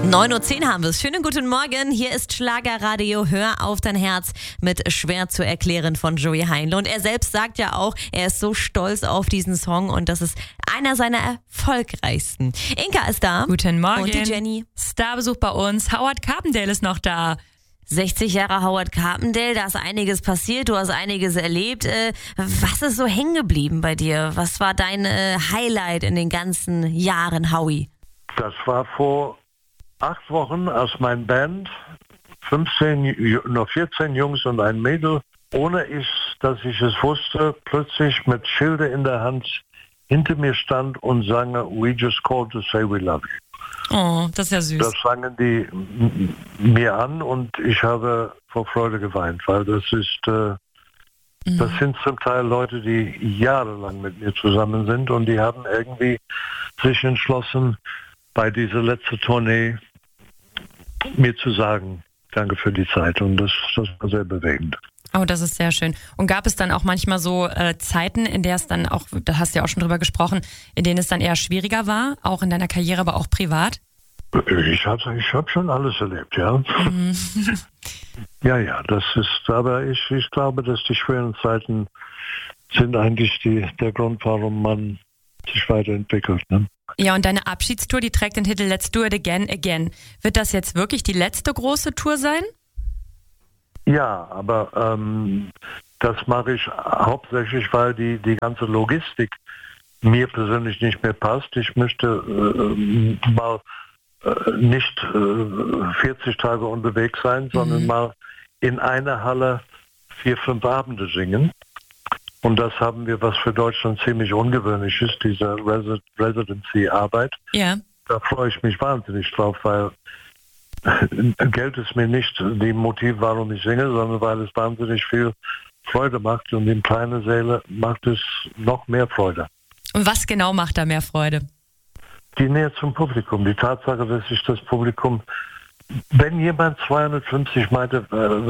9:10 Uhr haben wir es. Schönen guten Morgen. Hier ist Schlagerradio Hör auf dein Herz mit Schwer zu erklären von Joey Heinle. Und er selbst sagt ja auch, er ist so stolz auf diesen Song und das ist einer seiner erfolgreichsten. Inka ist da. Guten Morgen. Und die Jenny. Starbesuch bei uns. Howard Carpendale ist noch da. 60 Jahre Howard Carpendale, da ist einiges passiert, du hast einiges erlebt. Was ist so hängen geblieben bei dir? Was war dein Highlight in den ganzen Jahren, Howie? Das war vor 8 Wochen, als meine Band, 14 Jungs und ein Mädel, ohne dass ich es wusste, plötzlich mit Schilder in der Hand hinter mir stand und sang "We just called to say we love you". Oh, das ist ja süß. Das sangen die mir an und ich habe vor Freude geweint, weil das sind zum Teil Leute, die jahrelang mit mir zusammen sind und die haben irgendwie sich entschlossen, bei dieser letzten Tournee mir zu sagen, danke für die Zeit. Und das war sehr bewegend. Oh, das ist sehr schön. Und gab es dann auch manchmal so Zeiten, in der es dann auch, da hast du ja auch schon drüber gesprochen, in denen es dann eher schwieriger war, auch in deiner Karriere, aber auch privat? Ich hab schon alles erlebt, ja. Mhm. Ja, aber ich glaube, dass die schweren Zeiten sind eigentlich der Grund, warum man sich weiterentwickelt, ne? Ja, und deine Abschiedstour, die trägt den Titel Let's Do It Again, Again. Wird das jetzt wirklich die letzte große Tour sein? Ja, aber das mache ich hauptsächlich, weil die ganze Logistik mir persönlich nicht mehr passt. Ich möchte mal nicht 40 Tage unterwegs sein, sondern mal in einer Halle 4-5 Abende singen. Und das haben wir, was für Deutschland ziemlich ungewöhnlich ist, diese Residency-Arbeit. Ja. Da freue ich mich wahnsinnig drauf, weil Geld ist mir nicht die Motiv, warum ich singe, sondern weil es wahnsinnig viel Freude macht und in kleinen Säle macht es noch mehr Freude. Und was genau macht da mehr Freude? Die Nähe zum Publikum, die Tatsache, dass sich das Publikum, wenn jemand 250 Meter,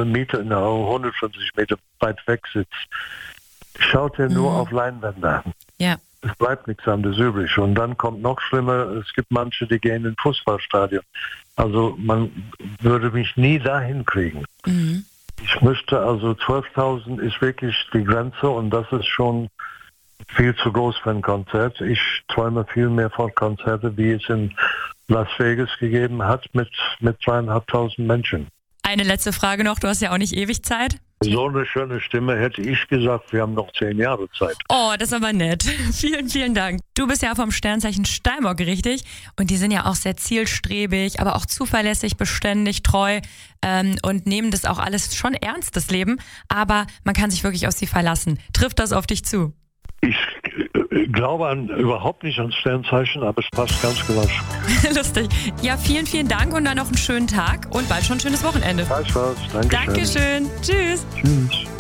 150 Meter weit weg sitzt, schaut er nur auf Leinwände. Ja. Es bleibt nichts anderes übrig. Und dann kommt noch schlimmer, es gibt manche, die gehen in Fußballstadion. Also man würde mich nie dahin kriegen. Ich möchte, also 12.000 ist wirklich die Grenze und das ist schon viel zu groß für ein Konzert. Ich träume viel mehr von Konzerten, wie es in Las Vegas gegeben hat mit 3.500 Menschen. Eine letzte Frage noch, du hast ja auch nicht ewig Zeit. So eine schöne Stimme, hätte ich gesagt, wir haben noch 10 Jahre Zeit. Oh, das ist aber nett. Vielen, vielen Dank. Du bist ja vom Sternzeichen Steinbock, richtig? Und die sind ja auch sehr zielstrebig, aber auch zuverlässig, beständig, treu und nehmen das auch alles schon ernst, das Leben. Aber man kann sich wirklich auf sie verlassen. Trifft das auf dich zu? Ich glaube überhaupt nicht ans Sternzeichen, aber es passt ganz genau. Lustig. Ja, vielen, vielen Dank und dann noch einen schönen Tag und bald schon ein schönes Wochenende. Dankeschön. Dankeschön. Tschüss. Tschüss.